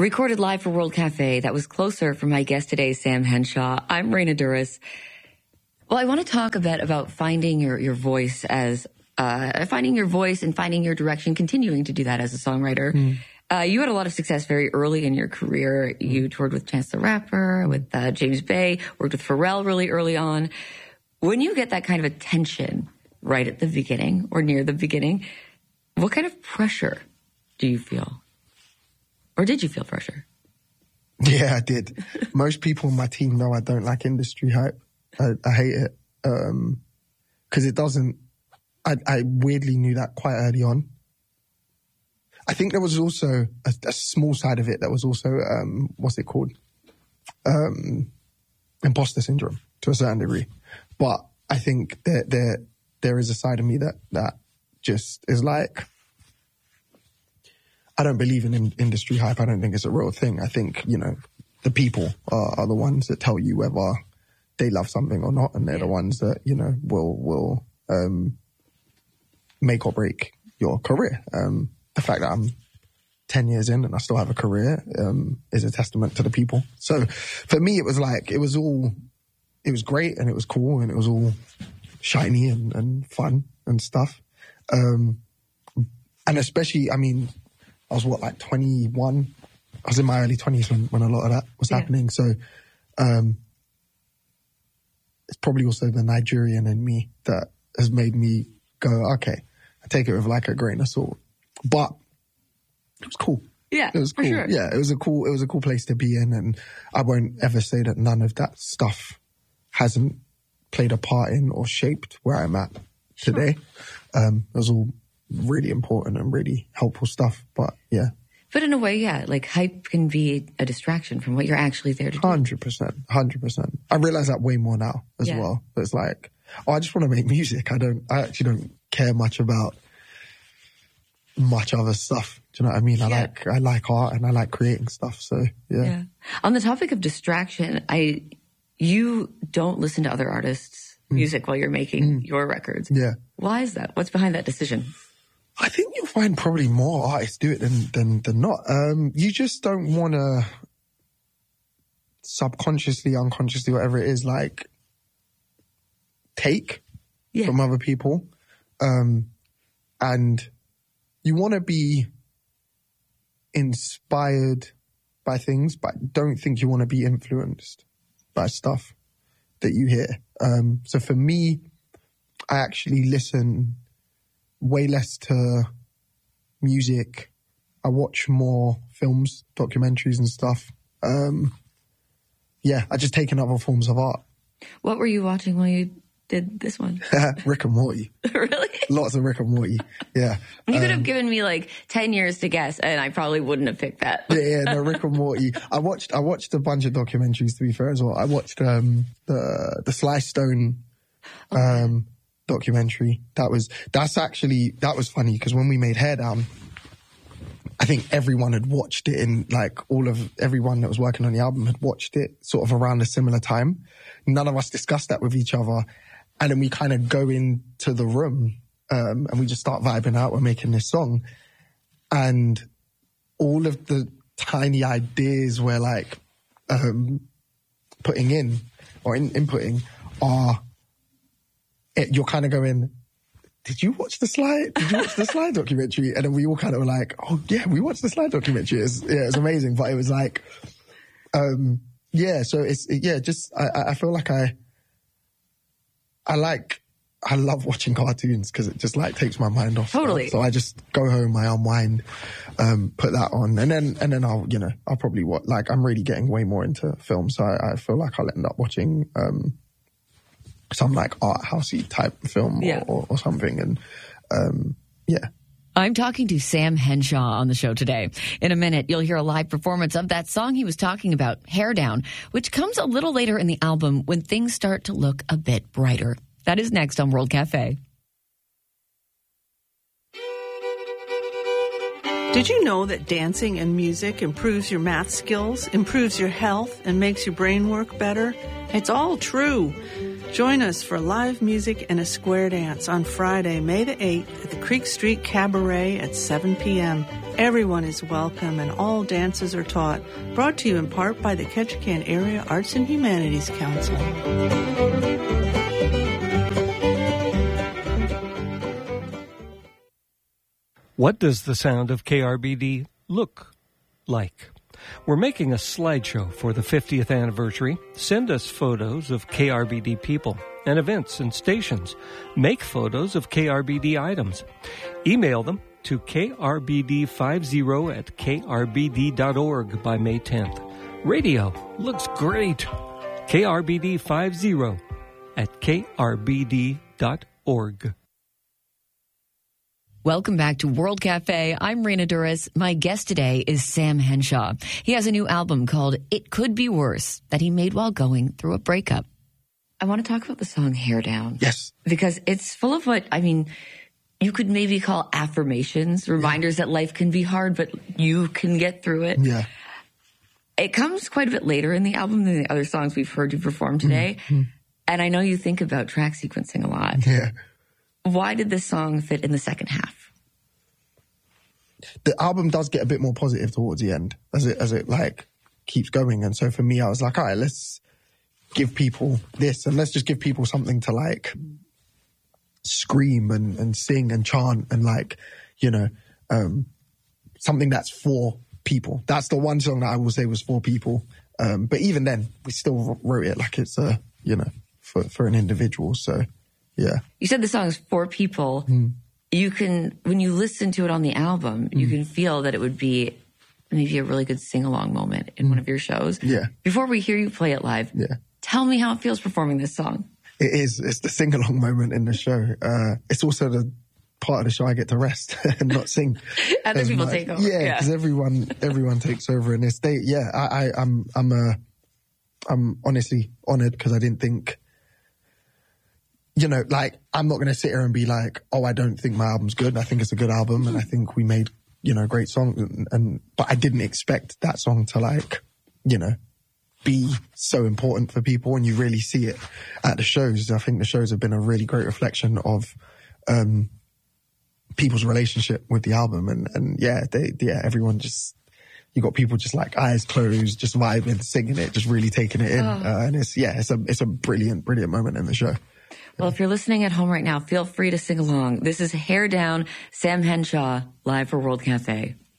Recorded live for World Cafe. That was Closer from my guest today, Sam Henshaw. I'm Raina Douris. Well, I want to talk a bit about finding your voice as finding your voice and finding your direction, continuing to do that as a songwriter. You had a lot of success very early in your career. You toured with Chance the Rapper, with James Bay, worked with Pharrell really early on. When you get that kind of attention right at the beginning or near the beginning, what kind of pressure do you feel? Or did you feel pressure? Yeah, I did. Most people on my team know I don't like industry hype. I hate it. Because it doesn't... I weirdly knew that quite early on. I think there was also a small side of it that was also, what's it called? Imposter syndrome to a certain degree. But I think that there is a side of me that just is like, I don't believe in industry hype. I don't think it's a real thing. I think, the people are the ones that tell you whether they love something or not. And they're the ones that, will make or break your career. The fact that I'm 10 years in and I still have a career is a testament to the people. So for me, it was like, it was great and it was cool and it was all shiny and fun and stuff. And especially, I was 21? I was in my early 20s when a lot of that was happening. So it's probably also the Nigerian in me that has made me go, okay, I take it with like a grain of salt. But it was cool. Yeah, it was cool. For sure. Yeah, it was a cool place to be in, and I won't ever say that none of that stuff hasn't played a part in or shaped where I'm at today. It was all really important and really helpful stuff. But yeah. But in a way, yeah, like hype can be a distraction from what you're actually there to do. 100%. I realize that way more now as well. But it's like, I just want to make music. I actually don't care much about much other stuff. Do you know what I mean? I like art and I like creating stuff. So yeah. On the topic of distraction, you don't listen to other artists' music while you're making your records. Yeah. Why is that? What's behind that decision? I think you'll find probably more artists do it than not. You just don't want to subconsciously, unconsciously, whatever it is, like take from other people. And you want to be inspired by things, but don't think you want to be influenced by stuff that you hear. So for me, I actually listen way less to music. I watch more films, documentaries and stuff. I just take in other forms of art. What were you watching while you did this one? Rick and Morty. Really? Lots of Rick and Morty. Yeah. You could have given me like 10 years to guess and I probably wouldn't have picked that. No, Rick and Morty. I watched a bunch of documentaries, to be fair, as well. I watched the Sly Stone documentary. That was funny because when we made Hair Down, I think everyone had watched it, and like everyone that was working on the album had watched it sort of around a similar time. None of us discussed that with each other. And then we kind of go into the room and we just start vibing out. We're making this song. And all of the tiny ideas we're like putting in or inputting are, you're kind of going, did you watch the Sly documentary? And then we all kind of were like, oh yeah, we watched the Sly documentary. It was amazing. But it was like, so I feel like I love watching cartoons because it just like takes my mind off. Totally. So I just go home, I unwind, put that on, and then I'll probably watch. Like I'm really getting way more into film, so I feel like I'll end up watching some like art housey type film or something, and I'm talking to Sam Henshaw on the show today. In a minute, you'll hear a live performance of that song he was talking about, Hair Down, which comes a little later in the album when things start to look a bit brighter. That is next on World Cafe. Did you know that dancing and music improves your math skills, improves your health, and makes your brain work better? It's all true. Join us for live music and a square dance on Friday, May the 8th at the Creek Street Cabaret at 7 p.m. Everyone is welcome and all dances are taught. Brought to you in part by the Ketchikan Area Arts and Humanities Council. What does the sound of KRBD look like? We're making a slideshow for the 50th anniversary. Send us photos of KRBD people and events and stations. Make photos of KRBD items. Email them to krbd50@krbd.org by May 10th. Radio looks great. krbd50@krbd.org. Welcome back to World Cafe. I'm Raina Duras. My guest today is Sam Henshaw. He has a new album called It Could Be Worse that he made while going through a breakup. I want to talk about the song Hair Down. Yes. Because it's full of what, I mean, you could maybe call affirmations, reminders that life can be hard, but you can get through it. Yeah. It comes quite a bit later in the album than the other songs we've heard you perform today. Mm-hmm. And I know you think about track sequencing a lot. Yeah. Why did this song fit in the second half? The album does get a bit more positive towards the end as it like keeps going. And so for me, I was like, all right, let's give people this and let's just give people something to like scream and sing and chant and like, you know, something that's for people. That's the one song that I will say was for people. But even then we still wrote it like it's you know, for an individual. So yeah. You said the song is for people. Mm. You can, when you listen to it on the album, you can feel that it would be maybe a really good sing-along moment in one of your shows. Yeah. Before we hear you play it live, tell me how it feels performing this song. It is. It's the sing-along moment in the show. It's also the part of the show I get to rest and not sing. Other people take over. Yeah, because everyone takes over in this. I'm honestly honored because I didn't think, you know, like, I'm not going to sit here and be like, oh, I don't think my album's good. I think it's a good album and I think we made, you know, great songs. But I didn't expect that song to like, you know, be so important for people. And you really see it at the shows. I think the shows have been a really great reflection of people's relationship with the album. And everyone just, you got people just like eyes closed, just vibing, singing it, just really taking it in. And it's a brilliant, brilliant moment in the show. Well, if you're listening at home right now, feel free to sing along. This is Hair Down, Sam Henshaw, live for World Cafe.